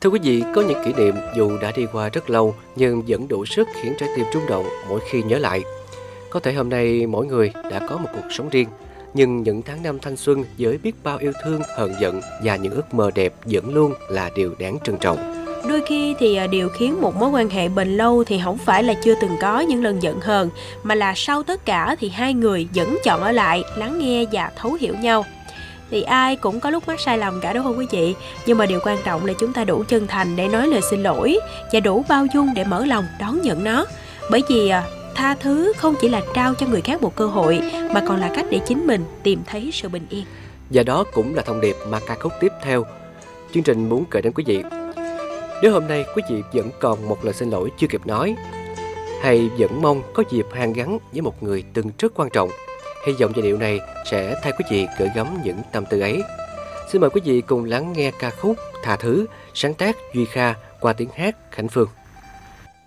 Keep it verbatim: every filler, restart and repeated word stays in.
Thưa quý vị, có những kỷ niệm dù đã đi qua rất lâu nhưng vẫn đủ sức khiến trái tim rung động mỗi khi nhớ lại. Có thể hôm nay mỗi người đã có một cuộc sống riêng, nhưng những tháng năm thanh xuân với biết bao yêu thương, hờn giận và những ước mơ đẹp vẫn luôn là điều đáng trân trọng. Đôi khi thì à, điều khiến một mối quan hệ bền lâu thì không phải là chưa từng có những lần giận hờn, mà là sau tất cả thì hai người vẫn chọn ở lại, lắng nghe và thấu hiểu nhau. Thì ai cũng có lúc mắc sai lầm cả, đúng không quý vị? Nhưng mà điều quan trọng là chúng ta đủ chân thành để nói lời xin lỗi và đủ bao dung để mở lòng đón nhận nó. Bởi vì à, tha thứ không chỉ là trao cho người khác một cơ hội, mà còn là cách để chính mình tìm thấy sự bình yên. Và đó cũng là thông điệp mà ca khúc tiếp theo chương trình muốn gửi đến quý vị. Nếu hôm nay quý vị vẫn còn một lời xin lỗi chưa kịp nói, hay vẫn mong có dịp hàn gắn với một người từng rất quan trọng, hy vọng giai điệu này sẽ thay quý vị gửi gắm những tâm tư ấy. Xin mời quý vị cùng lắng nghe ca khúc Tha Thứ, sáng tác Duy Kha qua tiếng hát Khánh Phương.